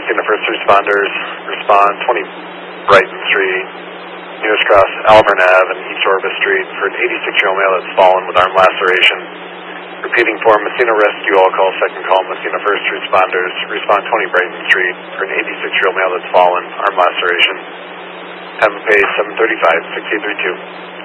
Messina first responders, respond 20 Brighton Street, News Cross, Alvern Ave, and East Orvis Street for an 86-year-old male that's fallen with arm laceration. Repeating for Messina Rescue, all call, second call, Messina first responders, respond 20 Brighton Street for an 86-year-old male that's fallen, arm laceration. Have a page 735, 6832.